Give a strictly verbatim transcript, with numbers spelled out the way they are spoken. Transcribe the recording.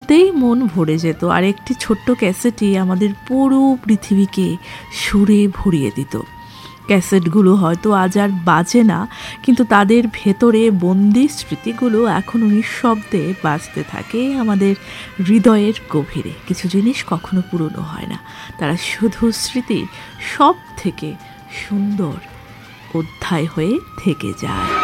শুনতেই মন ভরে যেত, আর একটি ছোট্ট ক্যাসেটই আমাদের পুরো পৃথিবীকে সুরে ভরিয়ে দিত। ক্যাসেটগুলো হয়তো আজ আর বাজে না, কিন্তু তাদের ভেতরে বন্দি স্মৃতিগুলো এখনও নিঃশব্দে বাজতে থাকে আমাদের হৃদয়ের গভীরে। কিছু জিনিস কখনো পুরনো হয় না, তারা শুধু স্মৃতির সব থেকে সুন্দর অধ্যায় হয়ে থেকে যায়।